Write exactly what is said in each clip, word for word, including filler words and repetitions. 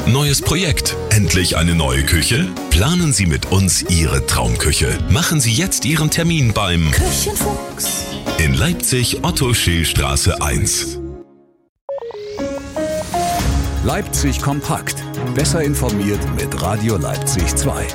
Neues Projekt? Endlich eine neue Küche? Planen Sie mit uns Ihre Traumküche. Machen Sie jetzt Ihren Termin beim Küchenfuchs in Leipzig, Otto-Schill-Straße eins. Leipzig kompakt. Besser informiert mit Radio Leipzig zwei.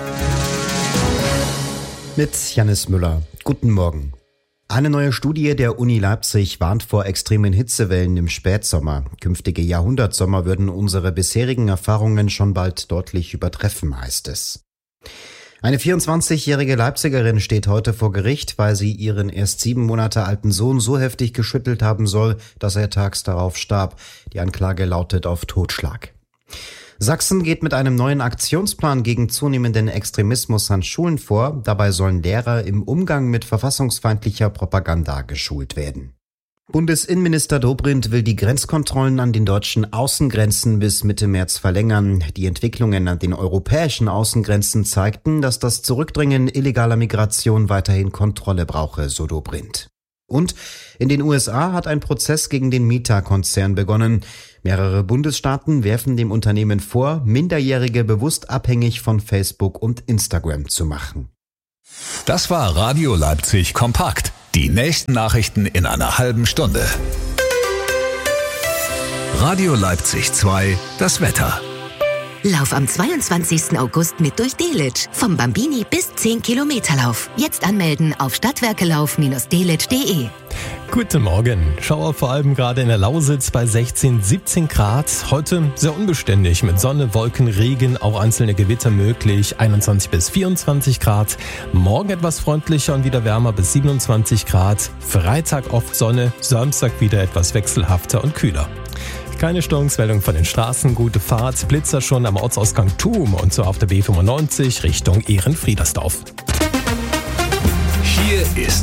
Mit Jannis Müller. Guten Morgen. Eine neue Studie der Uni Leipzig warnt vor extremen Hitzewellen im Spätsommer. Künftige Jahrhundertsommer würden unsere bisherigen Erfahrungen schon bald deutlich übertreffen, heißt es. Eine vierundzwanzigjährige Leipzigerin steht heute vor Gericht, weil sie ihren erst sieben Monate alten Sohn so heftig geschüttelt haben soll, dass er tags darauf starb. Die Anklage lautet auf Totschlag. Sachsen geht mit einem neuen Aktionsplan gegen zunehmenden Extremismus an Schulen vor. Dabei sollen Lehrer im Umgang mit verfassungsfeindlicher Propaganda geschult werden. Bundesinnenminister Dobrindt will die Grenzkontrollen an den deutschen Außengrenzen bis Mitte März verlängern. Die Entwicklungen an den europäischen Außengrenzen zeigten, dass das Zurückdrängen illegaler Migration weiterhin Kontrolle brauche, so Dobrindt. Und in den U S A hat ein Prozess gegen den Meta-Konzern begonnen. Mehrere Bundesstaaten werfen dem Unternehmen vor, Minderjährige bewusst abhängig von Facebook und Instagram zu machen. Das war Radio Leipzig kompakt. Die nächsten Nachrichten in einer halben Stunde. Radio Leipzig zwei, das Wetter. Lauf am zweiundzwanzigsten August mit durch Delitzsch. Vom Bambini bis zehn Kilometer Lauf. Jetzt anmelden auf stadtwerkelauf Bindestrich delitzsch Punkt de. Guten Morgen. Schauer vor allem gerade in der Lausitz bei sechzehn, siebzehn Grad. Heute sehr unbeständig mit Sonne, Wolken, Regen, auch einzelne Gewitter möglich. einundzwanzig bis vierundzwanzig Grad. Morgen etwas freundlicher und wieder wärmer bis siebenundzwanzig Grad. Freitag oft Sonne, Samstag wieder etwas wechselhafter und kühler. Keine Störungsmeldung von den Straßen, gute Fahrt, Blitzer schon am Ortsausgang Thum und so auf der B fünfundneunzig Richtung Ehrenfriedersdorf. Hier ist